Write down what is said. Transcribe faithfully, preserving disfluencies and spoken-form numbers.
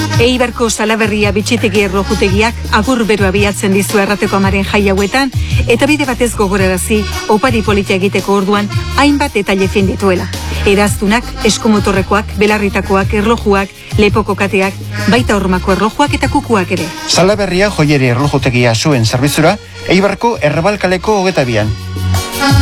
Eibarko Salaberria bitxitegi erlojutegiak agur beroa bilatzen dizu errateko amaren jai hauetan, eta bide batez gogorarazi opari politia egiteko orduan hainbat detaile fin dituela. Eraztunak, eskumotorrekoak, belarritakoak, erlojuak, lepoko kateak, baita hormako erlojuak eta kukuak ere. Salaberria joieri erlojutegia zuen zerbitzura, Eibarko Errebalkaleko hogeta bian.